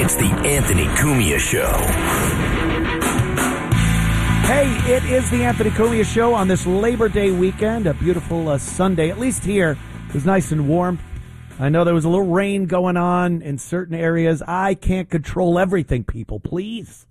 It's the Anthony Cumia Show. Hey, it is the Anthony Cumia Show on this Labor Day weekend, a beautiful Sunday, at least here. It was nice and warm. I know there was a little rain going on in certain areas. I can't control everything, people, please.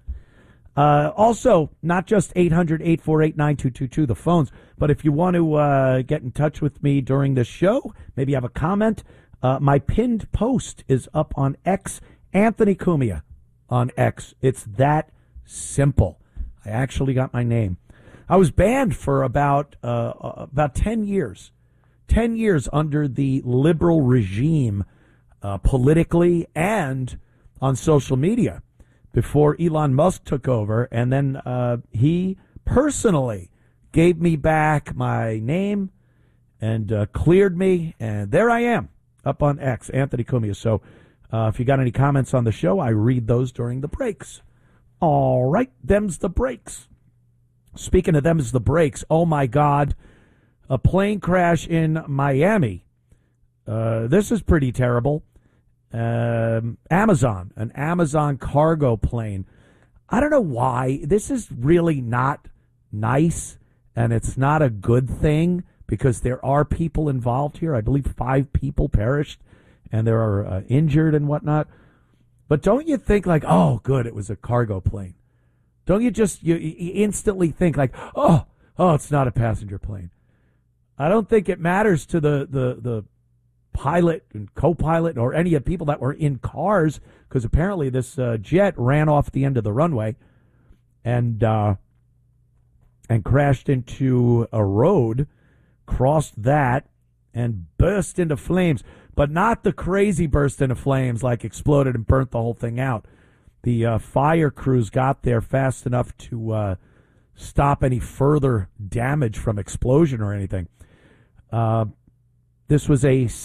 Also, not just 800-848-9222, the phones, but if you want to get in touch with me during the show, maybe you have a comment, my pinned post is up on X, Anthony Cumia on X. It's that simple. I actually got my name. I was banned for about 10 years. 10 years under the liberal regime, politically and on social media, before Elon Musk took over. And then he personally gave me back my name and cleared me. And there I am, up on X, Anthony Cumia. So if you got any comments on the show, I read those during the breaks. All right, them's the breaks. Speaking of them's the breaks, oh my God, a plane crash in Miami. This is pretty terrible. An Amazon cargo plane. I don't know why. This is really not nice, and it's not a good thing because there are people involved here. I believe 5 people perished, and there are injured and whatnot. But don't you think like, oh, good, it was a cargo plane? Don't you just you instantly think like, oh, it's not a passenger plane? I don't think it matters to the pilot and co-pilot or any of the people that were in cars, because apparently this jet ran off the end of the runway and crashed into a road, crossed that, and burst into flames. But not the crazy burst into flames, like exploded and burnt the whole thing out. The fire crews got there fast enough to stop any further damage from explosion or anything. This was a